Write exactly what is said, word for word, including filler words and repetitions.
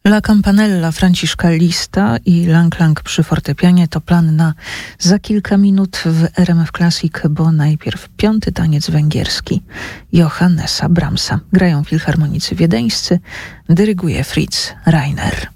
La Campanella Franciszka Lista i Lang Lang przy fortepianie to plan na za kilka minut w R M F Classic, bo najpierw piąty taniec węgierski Johannesa Brahmsa. Grają filharmonicy wiedeńscy, dyryguje Fritz Reiner.